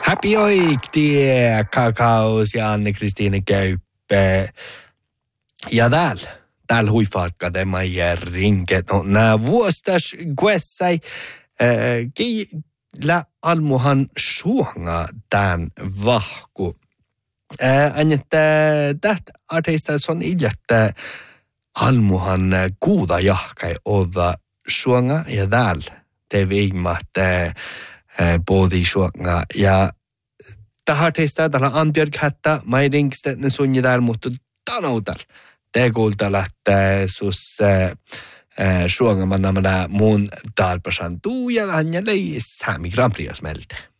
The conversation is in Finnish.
Happy oiktie, Kakaos ja Anne-Kristiine Käyppe. Ja täällä huifaakka tämä rinket. No, nää vuostas kuessai. Kiillä almuhan suonga tämän vahku. Että täht arteista on iljettä almuhan kuuda jahkai olla suonga ja täällä te viimmat bodi suonga ja tähän teistä tällä Anbjörg hättä mairinkstä ne sunni täällä mutta tanoutal te kuulta lähtee sus suonga manna mun talpasan tuu ja hän jäi Sami Grand Prix melte.